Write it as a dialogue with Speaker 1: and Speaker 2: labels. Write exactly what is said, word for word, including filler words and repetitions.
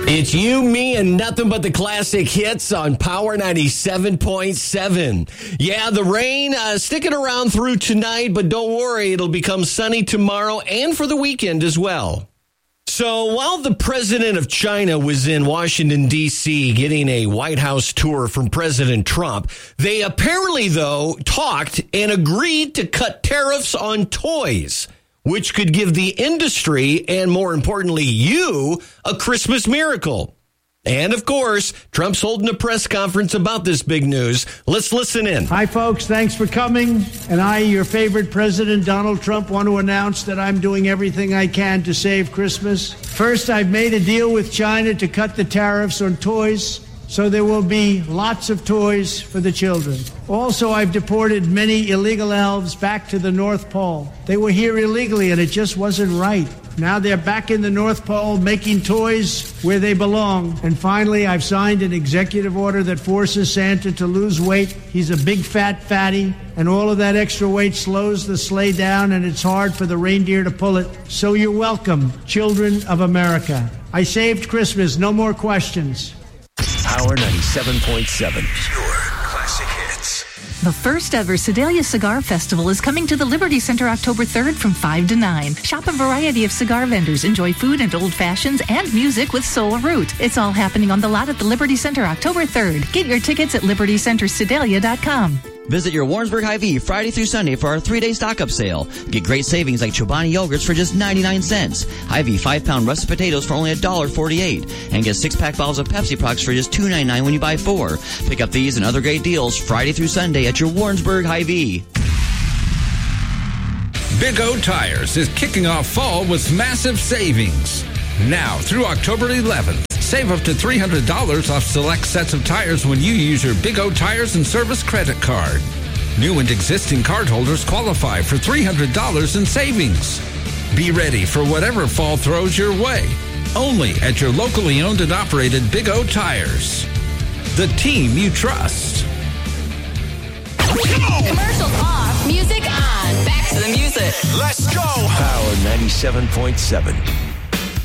Speaker 1: It's you, me, and nothing but the classic hits on Power ninety-seven point seven. Yeah, the rain uh, sticking around through tonight, but don't worry, it'll become sunny tomorrow and for the weekend as well. So while the president of China was in Washington, D C, getting a White House tour from President Trump, they apparently, though, talked and agreed to cut tariffs on toys, which could give the industry and, more importantly, you, a Christmas miracle. And, of course, Trump's holding a press conference about this big news. Let's listen in.
Speaker 2: Hi, folks. Thanks for coming. And I, your favorite President Donald Trump, want to announce that I'm doing everything I can to save Christmas. First, I've made a deal with China to cut the tariffs on toys, so there will be lots of toys for the children. Also, I've deported many illegal elves back to the North Pole. They were here illegally, and it just wasn't right. Now they're back in the North Pole making toys where they belong. And finally, I've signed an executive order that forces Santa to lose weight. He's a big fat fatty, and all of that extra weight slows the sleigh down, and it's hard for the reindeer to pull it. So you're welcome, children of America. I saved Christmas. No more questions.
Speaker 3: Power ninety-seven point seven. Pure classic hits.
Speaker 4: The first ever Sedalia Cigar Festival is coming to the Liberty Center October third from five to nine. Shop a variety of cigar vendors, enjoy food and old fashions, and music with Soul Root. It's all happening on the lot at the Liberty Center October third. Get your tickets at liberty center sedalia dot com.
Speaker 5: Visit your Warrensburg Hy-Vee Friday through Sunday for our three-day stock-up sale. Get great savings like Chobani yogurts for just ninety-nine cents. Hy-Vee five-pound russet potatoes for only one dollar forty-eight. And get six-pack bottles of Pepsi products for just two ninety-nine when you buy four. Pick up these and other great deals Friday through Sunday at your Warrensburg Hy-Vee.
Speaker 6: Big O Tires is kicking off fall with massive savings. Now through October eleventh. Save up to three hundred dollars off select sets of tires when you use your Big O Tires and Service credit card. New and existing cardholders qualify for three hundred dollars in savings. Be ready for whatever fall throws your way. Only at your locally owned and operated Big O Tires. The team you trust.
Speaker 7: Commercials off, music on. Back to the music.
Speaker 3: Let's go. Power ninety-seven point seven.